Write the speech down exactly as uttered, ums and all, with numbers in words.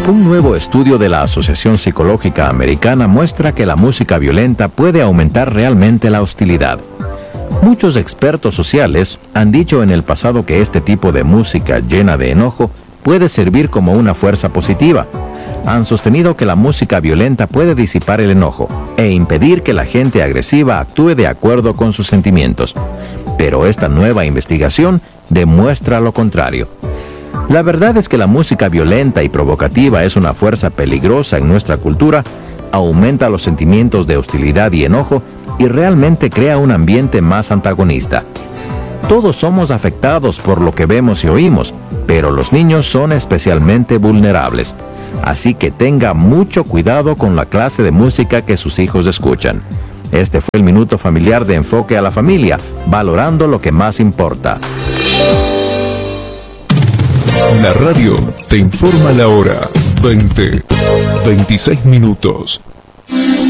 Un nuevo estudio de la Asociación Psicológica Americana muestra que la música violenta puede aumentar realmente la hostilidad. Muchos expertos sociales han dicho en el pasado que este tipo de música llena de enojo puede servir como una fuerza positiva. Han sostenido que la música violenta puede disipar el enojo e impedir que la gente agresiva actúe de acuerdo con sus sentimientos. Pero esta nueva investigación demuestra lo contrario. La verdad es que la música violenta y provocativa es una fuerza peligrosa en nuestra cultura, aumenta los sentimientos de hostilidad y enojo y realmente crea un ambiente más antagonista. Todos somos afectados por lo que vemos y oímos, pero los niños son especialmente vulnerables. Así que tenga mucho cuidado con la clase de música que sus hijos escuchan. Este fue el Minuto Familiar de Enfoque a la Familia, valorando lo que más importa. La radio te informa la hora. veinte, veintiséis minutos.